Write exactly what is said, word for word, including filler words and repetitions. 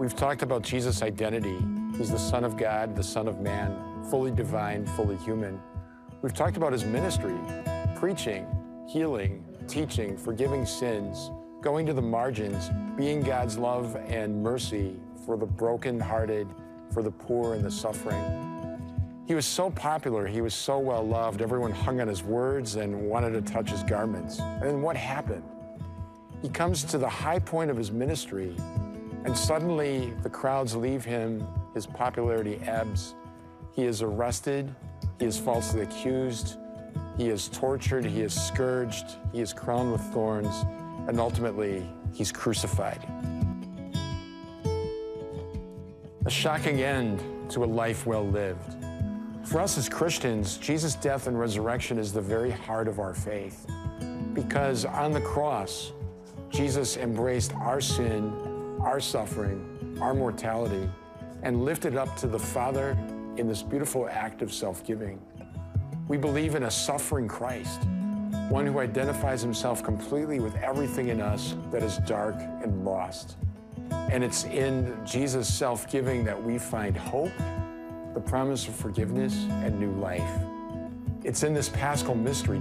We've talked about Jesus' identity. He's the Son of God, the Son of Man, fully divine, fully human. We've talked about his ministry, preaching, healing, teaching, forgiving sins, going to the margins, being God's love and mercy for the brokenhearted, for the poor and the suffering. He was so popular, he was so well loved, everyone hung on his words and wanted to touch his garments. And then what happened? He comes to the high point of his ministry, and suddenly the crowds leave him, his popularity ebbs. He is arrested, he is falsely accused, he is tortured, he is scourged, he is crowned with thorns, and ultimately, he's crucified. A shocking end to a life well lived. For us as Christians, Jesus' death and resurrection is the very heart of our faith, because on the cross, Jesus embraced our sin, our suffering, our mortality, and lifted up to the Father in this beautiful act of self-giving. We believe in a suffering Christ, one who identifies himself completely with everything in us that is dark and lost. And it's in Jesus' self-giving that we find hope, the promise of forgiveness, and new life. It's in this Paschal mystery